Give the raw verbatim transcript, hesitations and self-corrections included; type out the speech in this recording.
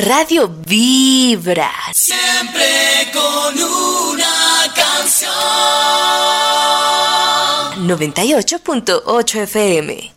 radio vibra. Siempre con una canción. noventa y ocho punto ocho F M.